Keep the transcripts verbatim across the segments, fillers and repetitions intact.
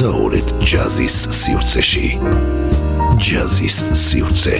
მოგზაურეთ ჯაზის სივრცეში. ჯაზის სივრცე.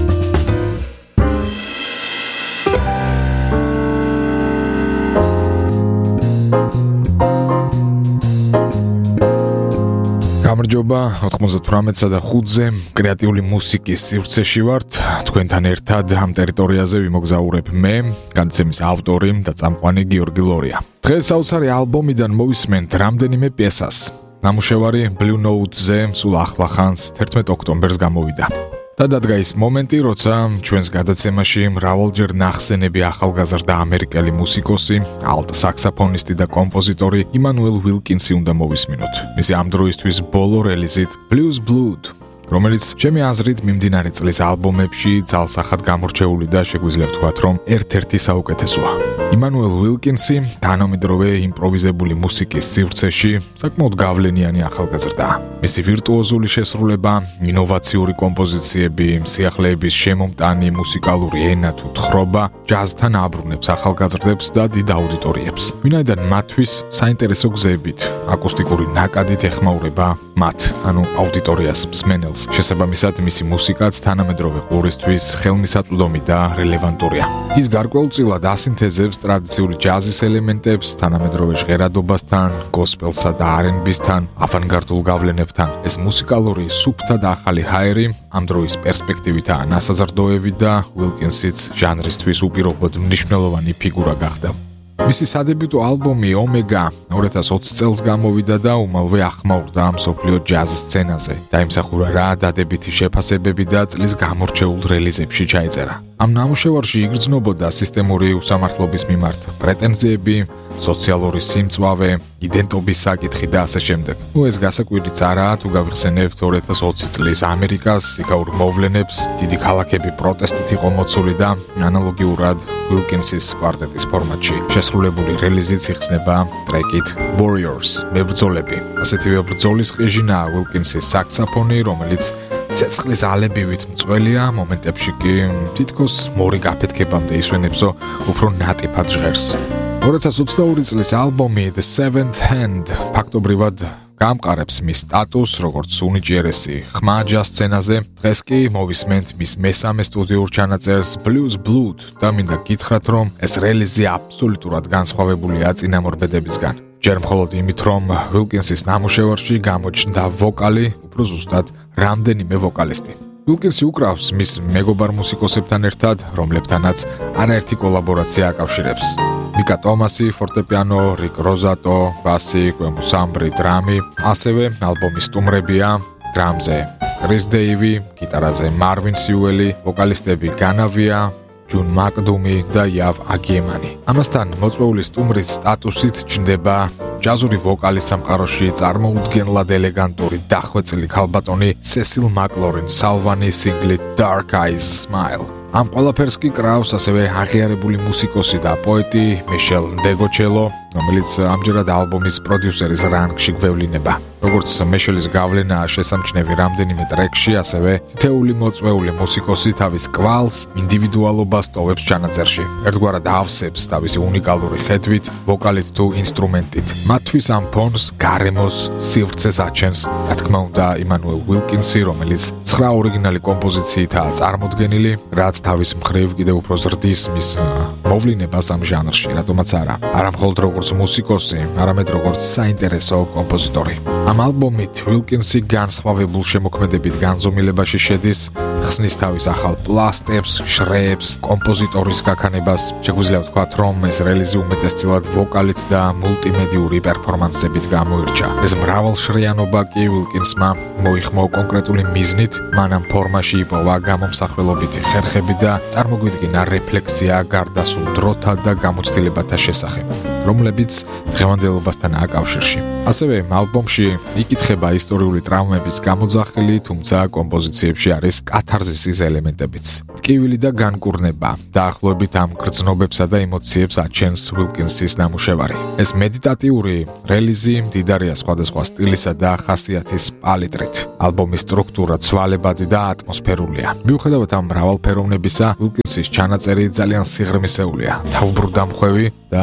გამარჯობა, ოთხმოცდათვრამეტსა და ხუთზე კრეატიული მუსიკის სივრცეში ვართ. თქვენთან ერთად ამ ტერიტორიაზე ვიმოგზაურებ მე, განცემის ავტორი და წამყვანი გიორგი ლორია. დღეს საოცარი ალბომიდან მოვისმენთ რამდენიმე პიესას. ნამუშევარი Blue Note-ზე სულ ახლახანს თერთმეტ ოქტომბერს გამოვიდა. და დადგა ის მომენტი, როცა ჩვენს გადაცემაში მრავალჯერ ნახსენები ახალგაზრდა ამერიკელი მუსიკოსი, ალტ საქსაფონისტი და კომპოზიტორი იმანუელ ვილკინსი უნდა მოვისმინოთ. მისი ამ დროისთვის ბოლო რელიზით Blues Blood, რომელიც ჩემი აზრით მიმდინარე წლის ალბომებში ძალსახად გამორჩეული და შეგვიძლია ვთქვათ, რომ ერთ-ერთი საუკეთესოა. იმანუელ ვილკინსი თანამედროვე იმპროვიზებული მუსიკის სივრცეში საკმაოდ გავლენიანი ახალგაზრდაა. მისი ვირტუოზული შესრულება, ინოვაციური კომპოზიციები, სიახლეების შემომტანი მუსიკალური ენა თუ თხრობა ჯაზთან აბრუნებს ახალგაზრდებს და დიდ აუდიტორიებს. ვინაიდან მათთვის საინტერესო გზებით აკუსტიკური ნაკადით ეხმაურება მათ, ანუ აუდიტორიას, მსმენელს. შესაბამისად, მისი მუსიკაც თანამედროვე ყურისთვის ხელმისაწვდომი და რელევანტურია. ის გარკვეულწილად ასინთეზებს ტრადიციული ჯაზის ელემენტებს თანამედროვე ჟღერადობასთან, გოსპელსა და არ ენდ ბისთან, ავანგარდულ გავლენებთან. ეს მუსიკალური სუფთა და ახალი ჰაერი ამ დროის პერსპექტივითაა ნასაზრდოები და ვილკინსიც ჟანრისთვის უპირობოდ მნიშვნელოვანი ფიგურა გახდა. მისი სადებიუტო ალბომი ომეგა ორი ათას ოცი წელს გამოვიდა და უმალვე ახმაურდა მსოფლიო ჯაზ სცენაზე. დაიმსახურა რა დადებითი შეფასებები და წლის გამორჩეულ რელიზებში ჩაიწერა. ამ ნამუშევარში იგრძნობოდა სისტემური უსამართლობის მიმართ პრეტენზიები, სოციალური სიმწვავე, იდენტობის საკითხი და ასე შემდეგ. ნუ ეს გასაკვირიც არაა, თუ გავიხსენებთ ორი ათას ოცი წლის ამერიკას, იქაურ მოვლენებს, დიდი ქალაქები პროტესტით იყო მოცული და ანალოგიურად ვილკინსის კვარტეტის ფორმატში შესრულებული რელიზიც იხსნება ტრეკით Warriors, მებრძოლები. ასეთივე ბრძოლის ყიჟინაა ვილკინსის საქსაფონი, რომელიც ცეცხლის ალებივით მწველია, მომენტებში კი თითქოს მორი გაფეთქებამდე ისვენებსო უფრო ნატიფად ჟღერს. ორი ათას ოცდაორი წლის ალბომი The Seventh Hand ფაქტობრივად გამყარებს მის სტატუსს როგორც უნიჭიერესი ხმა ჯაზ სცენაზე. დღეს კი მოვისმენთ მის მესამე სტუდიურ ჩანაწერს Blues Blood და მინდა გითხრათ, რომ ეს რელიზი აბსოლუტურად განსხვავებულია წინამორბედებისგან. ჯერ მხოლოდ იმით, რომ ვილკინსის ნამუშევარში გამოჩნდა ვოკალი, უფრო ზუსტად რამდენიმე ვოკალისტი. ვილკინსი უკრავს მის მეგობარ მუსიკოსებთან ერთად, რომლებთანაც არაერთი კოლაბორაცია აკავშირებს. მიკა ტომასი, ფორტეპიანო, რიკ როზატო, ბასი, კვემუსამბრი, დრამი, ასევე ალბომის სტუმრებია დრამზე კრის დეივი, გიტარაზე მარვინ სიუელი, ვოკალისტები განავია, ჯუნ მაკდუმი და იავ აგიემანი. ამასთან მოწვეული სტუმრის სტატუსით ჩნდება ჯაზური ვოკალის სამყაროში წარმოუდგენლად ელეგანტური დახვეწილი ქალბატონი სესილ მაკლორინ სალვანის სინგლით Dark Eyes Smile. ამ ყველაფერს კი კრავს ასევე აღიარებული მუსიკოსი და პოეტი მიშელ ნდეგოჩელო, რომელიც ამჯერად ალბომის პროდიუსერის რანგში გვევლინება. როგორც მიშელის გავლენაა შესამჩნევი რამდენიმე ტრეკში, ასევე თითეული მოწვეული მუსიკოსი თავის კვალს, ინდივიდუალობას ტოვებს ჩანაწერში. ერთგვარად ავსებს თავისი უნიკალური ხედვით, ვოკალით თუ ინსტრუმენტით. მათთვის ამ ფონს, გარემოს, სივრცეს აჩენს, რა თქმა უნდა, იმანუელ ვილკინსი, რომელიც ცხრა ორიგინალი კომპოზიციითაა წარმოდგენილი, რაც თავის მხრივ კიდევ უფრო ზრდის მის მოვლენებას ამ ჟანრში, რატომაც არა. არა მხოლოდ როგორც მუსიკოსი, არამედ როგორც საინტერესო კომპოზიტორი. ამ ალბომით ვილკინსი განსხვავებულ შემოქმედებით განზომილებაში შედის, ხსნის თავის ახალ პლასტებს, შრეებს, კომპოზიტორის გაქანებას. შეგვიძლია ვთქვათ, რომ ეს რელიზი უმეტესწილად ვოკალით და მულტიმედიური პერფორმანსებით გამოირჩა. ეს მრავალშრეიანობა კი ვილკინსმა მოიხმო კონკრეტული მიზნით, მან ამ ფორმაში იპოვა გამომსახველობითი ხერხები და წარმოგვიდგინა რეფლექსია გარდასულ დროთა და გამოცდილებათა შესახებ, რომლებიც დღევანდელობასთან აკავშირში. ასევე ალბომში იკითხება ისტორიული ტრავმების გამოძახილი, თუმცა კომპოზიციებში არის კათარზისის ელემენტებიც. ტკივილი და განკურნება დაახლოებით ამ გრძნობებსა და ემოციებს აჩენს ვილკინსის ნამუშევარი. ეს მედიტატიური რელიზი მდიდარია სხვადასხვა სტილისა და ხასიათის პალიტრით. ალბომის სტრუქტურა ცვალებადი და ატმოსფერულია. მიუხედავად ამ მრავალფეროვნებისა, ვილკინსის ჩანაწერი ძალიან სიღრმისეულია, თავბრუდამხვევი და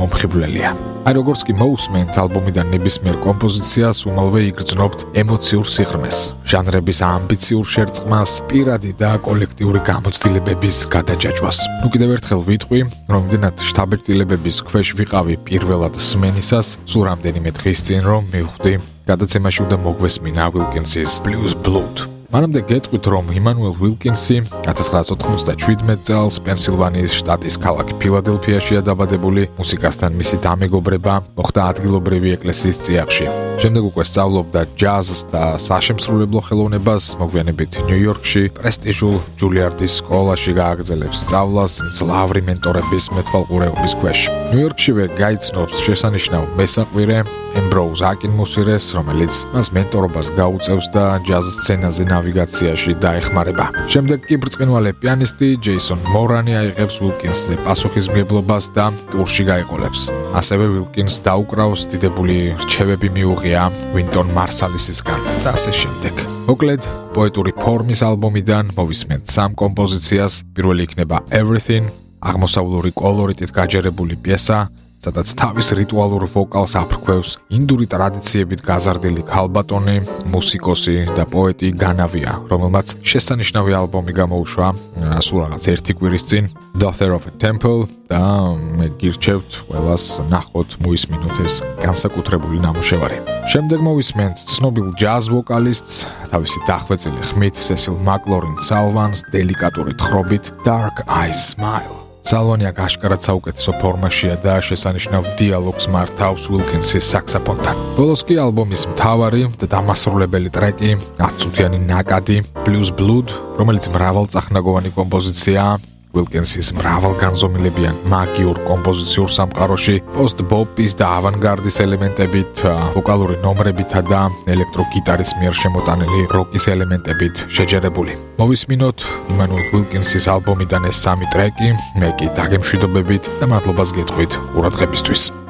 მომხიბვლელია. აი როგორც კი მოусმენთ ალბომიდან ნებისმიერ კომპოზიციას, უმალვე იგრძნობთ ემოციურ სიღრმეს, ჟანრების ამბიციურ შერწყმას, პირადი და კოლექტიური გამოცდილებების გადაჯაჭვას. ნუ კიდევ ერთხელ ვიტყვი, რომ იმდენად შთაბეჭდილებების ქვეშ ვიყავი პირველად სმენისას, სულ რამდენიმე დღის წინ რომ მივხვდი გადაცემაში უნდა მოგვესმინა Wilkins-ის Blues Blood. მანამდე გეტყვით, რომ იმანუელ ვილკინსი ათას ცხრაასი ოცდაშვიდმეტ წელს პენსილვანიის შტატის ქალაქ ფილადელფიაშია დაბადებული, მუსიკასთან მისი დამეგობრება მოხდა ადგილობრივი ეკლესიის წიაღში. შემდეგ უკვე სწავლობდა ჯაზს და საშემსრულებლო ხელოვნებას, მოგვიანებით ნიუ-იორკში პრესტიჟულ ჯულიარდის სკოლაში გააგრძელებს სწავლას მძლავრი მენტორების მეთვალყურეობის ქვეშ. ნიუ-იორკშივე გაიცნობს შესანიშნავ მესაყვირე ემბროუზ აკინმუსირეს, რომელიც მას მენტორობას გაუწევს და ჯაზ სცენაზე ნავიგაციაში დაეხმარება. შემდეგ კი ბრწყინვალე პიანისტი ჯეისონ მორანი აიღებს ვილკინსზე პასუხისმგებლობას და ტურში გაიყოლებს. ასევე ვილკინს დაუკრავს დიდებული რჩევები მიუღია ვინტონ მარსალისისგან და ასე შემდეგ. მოკლედ, პოეტური ფორმის ალბომიდან მოვისმენთ სამ კომპოზიციას. პირველი იქნება Everything, აღმოსავლური კოლორიტით გაჯერებული პიესა, სადაც თავის რიტუალურ ვოკალს აფრქვევს ინდური ტრადიციებით გაზარდილი ქალბატონი, მუსიკოსი და პოეტი განავია, რომელმაც შესანიშნავი ალბომი გამოუშვა სულ რაღაც ერთი კვირის წინ, Daughter of a Temple და მე გირჩევთ ყველას ნახოთ, მოისმინოთ ეს განსაკუთრებული ნამუშევარი. შემდეგ მოვისმენთ ცნობილ ჯაზ ვოკალისტს, თავისი დახვეწილი ხმით სესილ მაკლორინ სალვანს დელიკატური თხრობით Dark Eyes Smile. სალვანი აქ აშკარად საუკეთესო ფორმაშია და შესანიშნავ დიალოგს მართავს ვილკინსის საქსაფონთან. ბოლოს კი ალბომის მთავარი და დამასრულებელი ტრეკი, ათწუთიანი ნაკადი Blues Blood, რომელიც მრავალწახნაგოვანი კომპოზიციაა. ვილკინსის მრავალგანზომილებიან მაგიურ კომპოზიციურ სამყაროში პოსტ-ბოპის და ავანგარდის ელემენტებით, ვოკალური ნომრებითა და ელექტროგიტარის მიერ შემოტანილი როკის ელემენტებით შეჯერებული. მოვისმინოთ იმანუელ ვილკინსის ალბომიდან ეს სამი ტრეკი, მე კი დაგემშვიდობებით და მადლობას გეტყვით ყურადღებისთვის.